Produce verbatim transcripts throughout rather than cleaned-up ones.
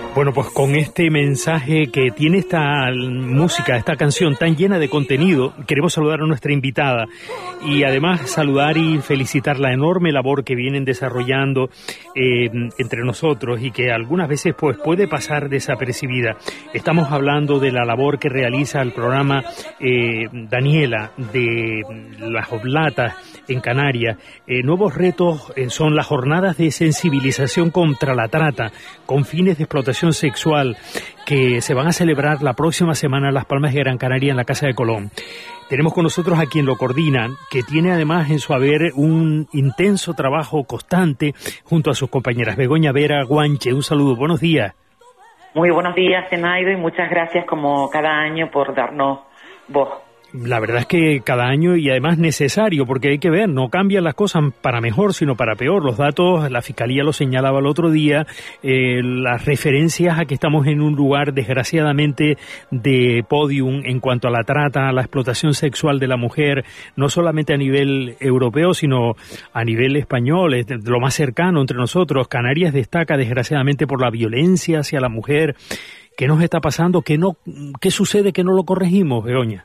Bueno, pues con este mensaje que tiene esta música, esta canción tan llena de contenido, queremos saludar a nuestra invitada y además saludar y felicitar la enorme labor que vienen desarrollando eh, entre nosotros y que algunas veces pues puede pasar desapercibida. Estamos hablando de la labor que realiza el programa eh, Daniela de las Oblatas en Canarias. Eh, nuevos retos eh, son las jornadas de sensibilización contra la trata con fines de explotación sexual que se van a celebrar la próxima semana en Las Palmas de Gran Canaria en la Casa de Colón. Tenemos con nosotros a quien lo coordina, que tiene además en su haber un intenso trabajo constante junto a sus compañeras. Begoña Vera Guanche, un saludo, buenos días. Muy buenos días, Zenaido, y muchas gracias como cada año por darnos voz. La verdad es que cada año y además necesario, porque hay que ver, no cambian las cosas para mejor, sino para peor. Los datos, la Fiscalía lo señalaba el otro día, eh, las referencias a que estamos en un lugar, desgraciadamente, de podium en cuanto a la trata, a la explotación sexual de la mujer, no solamente a nivel europeo, sino a nivel español, es lo más cercano entre nosotros. Canarias destaca, desgraciadamente, por la violencia hacia la mujer. ¿Qué nos está pasando? ¿Qué, no, qué sucede que no lo corregimos, Begoña?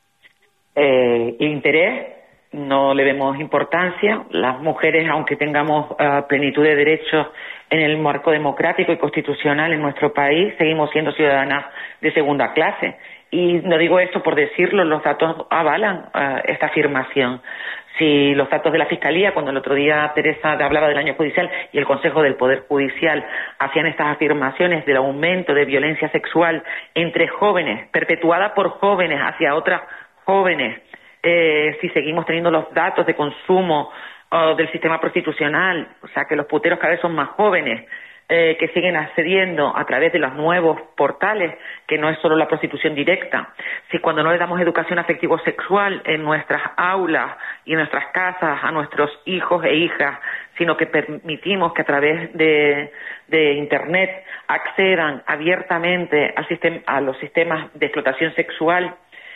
Eh, interés, no le vemos importancia. Las mujeres, aunque tengamos uh, plenitud de derechos en el marco democrático y constitucional en nuestro país, seguimos siendo ciudadanas de segunda clase. Y no digo esto por decirlo, los datos avalan uh, esta afirmación. Si los datos de la Fiscalía, cuando el otro día Teresa hablaba del año judicial y el Consejo del Poder Judicial hacían estas afirmaciones del aumento de violencia sexual entre jóvenes, perpetuada por jóvenes hacia otras jóvenes, eh, si seguimos teniendo los datos de consumo uh, del sistema prostitucional, o sea que los puteros cada vez son más jóvenes, eh, que siguen accediendo a través de los nuevos portales, que no es solo la prostitución directa, si cuando no le damos educación afectivo-sexual en nuestras aulas y en nuestras casas a nuestros hijos e hijas, sino que permitimos que a través de, de Internet accedan abiertamente al sistema, a los sistemas de explotación sexual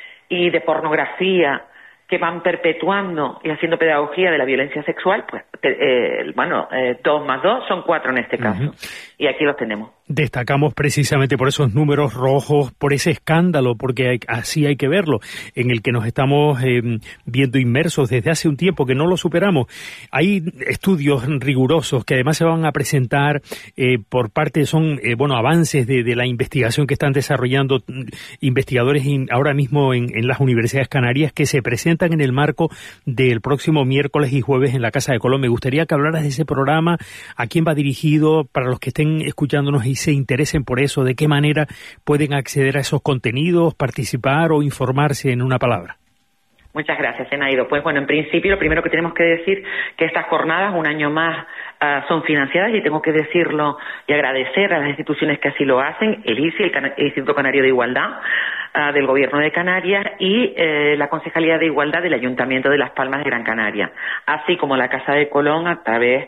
y de pornografía que van perpetuando y haciendo pedagogía de la violencia sexual, pues, eh, bueno, eh, dos más dos son cuatro en este caso. Uh-huh. Y aquí los tenemos. Destacamos precisamente por esos números rojos, por ese escándalo, porque hay, así hay que verlo, en el que nos estamos eh, viendo inmersos desde hace un tiempo, que no lo superamos. Hay estudios rigurosos que además se van a presentar eh, por parte, son, eh, bueno, avances de, de la investigación que están desarrollando investigadores in, ahora mismo en, en las universidades canarias, que se presentan en el marco del próximo miércoles y jueves en la Casa de Colón. Me gustaría que hablaras de ese programa, a quién va dirigido, para los que estén escuchándonos y se interesen por eso, de qué manera pueden acceder a esos contenidos, participar o informarse, en una palabra. Muchas gracias, Zenaido. Pues bueno, en principio lo primero que tenemos que decir que estas jornadas, un año más, uh, son financiadas, y tengo que decirlo y agradecer a las instituciones que así lo hacen, el I C I, el, Can- el Instituto Canario de Igualdad, uh, del Gobierno de Canarias, y eh, la Concejalía de Igualdad del Ayuntamiento de Las Palmas de Gran Canaria, así como la Casa de Colón a través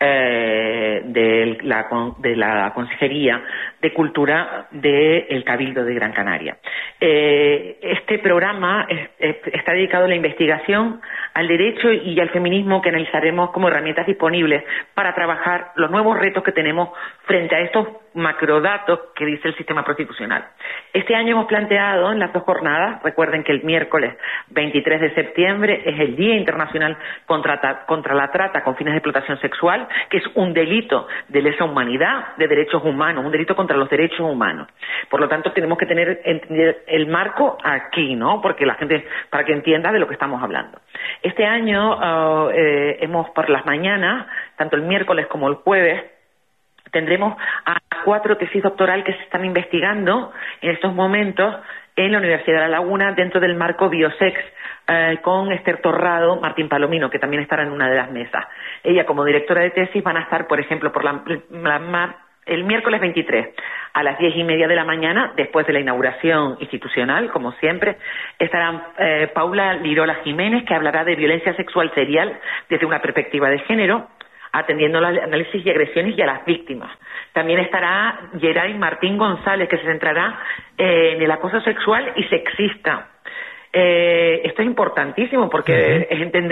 eh, de, la, de la Consejería de Cultura del Cabildo de Gran Canaria. Eh, este programa es, es, está dedicado a la investigación, al derecho y al feminismo, que analizaremos como herramientas disponibles para trabajar los nuevos retos que tenemos frente a estos macrodatos que dice el sistema prostitucional. Este año hemos planteado en las dos jornadas, recuerden que el miércoles veintitrés de septiembre es el Día Internacional contra, contra la Trata con fines de explotación sexual, que es un delito de lesa humanidad, de derechos humanos, un delito contra los derechos humanos. Por lo tanto, tenemos que tener entender el marco aquí, ¿no? Porque la gente, para que entienda de lo que estamos hablando. Este año uh, eh, hemos por las mañanas, tanto el miércoles como el jueves, tendremos a cuatro tesis doctoral que se están investigando en estos momentos en la Universidad de La Laguna dentro del marco Biosex, eh, con Esther Torrado, Martín Palomino, que también estará en una de las mesas. Ella, como directora de tesis, van a estar, por ejemplo, por la, la, la el miércoles veintitrés a las diez y media de la mañana, después de la inauguración institucional, como siempre, estarán eh, Paula Lirola Jiménez, que hablará de violencia sexual serial desde una perspectiva de género, atendiendo al análisis y agresiones y a las víctimas. También estará Geray Martín González, que se centrará eh, en el acoso sexual y sexista. Eh, esto es importantísimo porque uh-huh. es entender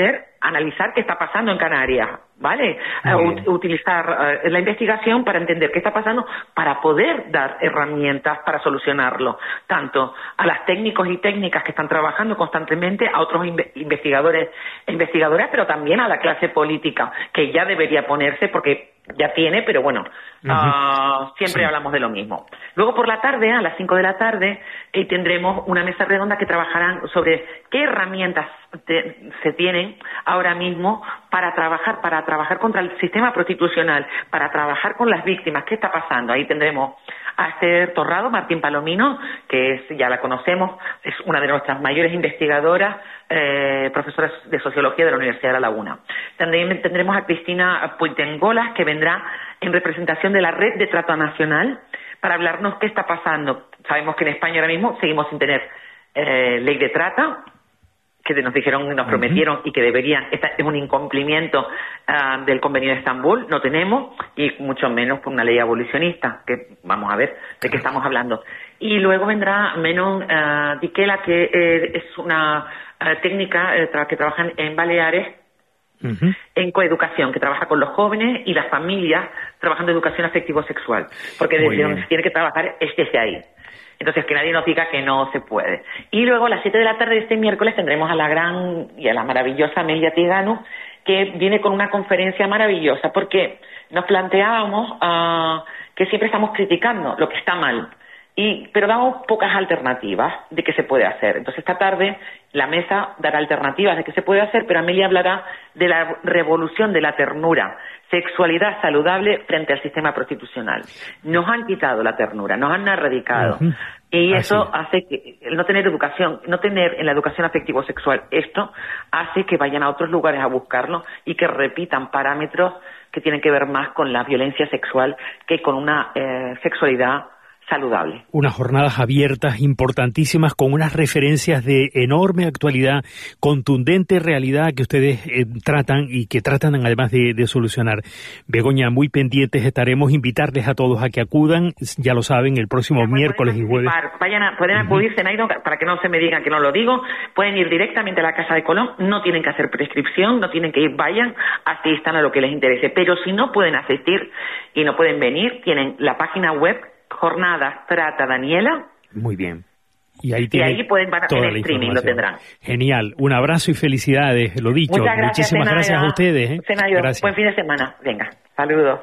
analizar qué está pasando en Canarias, ¿vale? Uh, utilizar uh, la investigación para entender qué está pasando, para poder dar herramientas para solucionarlo, tanto a las técnicos y técnicas que están trabajando constantemente, a otros inve- investigadores e investigadoras, pero también a la clase política, que ya debería ponerse, porque ya tiene, pero bueno, uh-huh. uh, siempre sí. hablamos de lo mismo. Luego por la tarde, a las cinco de la tarde, eh, tendremos una mesa redonda que trabajarán sobre qué herramientas te, se tienen ahora mismo para trabajar, para trabajar contra el sistema prostitucional, para trabajar con las víctimas. ¿Qué está pasando? Ahí tendremos a Esther Torrado, Martín Palomino, que es, ya la conocemos, es una de nuestras mayores investigadoras, eh, profesora de Sociología de la Universidad de La Laguna. También tendremos a Cristina Puitengolas, que vendrá en representación de la Red de Trata Nacional, para hablarnos qué está pasando. Sabemos que en España ahora mismo seguimos sin tener eh, ley de trata, que nos dijeron, nos prometieron y que deberían, esta es un incumplimiento uh, del Convenio de Estambul, no tenemos, y mucho menos por una ley abolicionista, que vamos a ver de qué estamos hablando. Y luego vendrá Menon uh, Diquela, que eh, es una uh, técnica eh, tra- que trabaja en Baleares, uh-huh. en coeducación, que trabaja con los jóvenes y las familias, trabajando en educación afectivo-sexual, porque desde donde se tiene que trabajar es desde ahí. Entonces, que nadie nos diga que no se puede. Y luego, a las siete de la tarde de este miércoles, tendremos a la gran y a la maravillosa Amelia Tigano, que viene con una conferencia maravillosa, porque nos planteábamos uh, que siempre estamos criticando lo que está mal, y pero damos pocas alternativas de qué se puede hacer. Entonces, esta tarde la mesa dará alternativas de qué se puede hacer, pero Amelia hablará de la revolución de la ternura, sexualidad saludable frente al sistema prostitucional. Nos han quitado la ternura, nos han erradicado. Uh-huh. Y eso ah, sí. hace que el no tener educación, no tener en la educación afectivo-sexual esto, hace que vayan a otros lugares a buscarlo y que repitan parámetros que tienen que ver más con la violencia sexual que con una eh, sexualidad saludable. Unas jornadas abiertas, importantísimas, con unas referencias de enorme actualidad, contundente realidad que ustedes eh, tratan y que tratan además de, de solucionar. Begoña, muy pendientes estaremos, invitarles a todos a que acudan, ya lo saben, el próximo ya, miércoles y jueves. Vayan a, pueden acudirse, uh-huh. Nairo, para que no se me digan que no lo digo, pueden ir directamente a la Casa de Colón, no tienen que hacer prescripción, no tienen que ir, vayan, asistan a lo que les interese, pero si no pueden asistir y no pueden venir, tienen la página web Jornadas Trata Daniela. Muy bien. Y ahí, y ahí pueden ver en streaming, lo tendrán. Genial. Un abrazo y felicidades, lo dicho. Muchas gracias, Muchísimas Zenaida. gracias a ustedes. ¿eh? Zenaida, gracias. Buen fin de semana. Venga, saludos.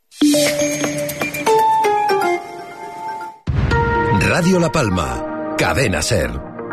Radio La Palma, Cadena SER.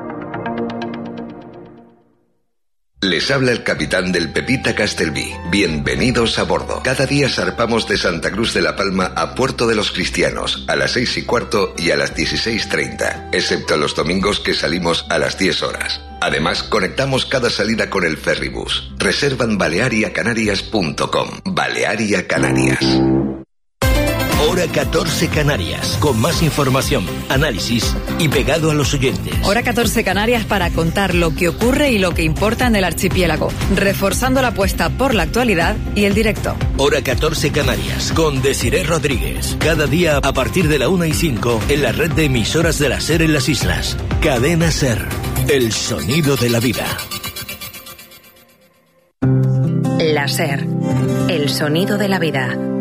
Les habla el capitán del Pepita Castelví. Bienvenidos a bordo. Cada día zarpamos de Santa Cruz de la Palma a Puerto de los Cristianos a las seis y cuarto y a las dieciséis treinta, excepto los domingos que salimos a las diez horas. Además, conectamos cada salida con el Ferribus. Reservan balearia canarias punto com. Balearia Canarias. Hora catorce Canarias, con más información, análisis y pegado a los oyentes. Hora catorce Canarias para contar lo que ocurre y lo que importa en el archipiélago, reforzando la apuesta por la actualidad y el directo. Hora catorce Canarias, con Desiré Rodríguez. Cada día a partir de la una y cinco en la red de emisoras de la SER en las islas. Cadena SER, el sonido de la vida. La SER, el sonido de la vida.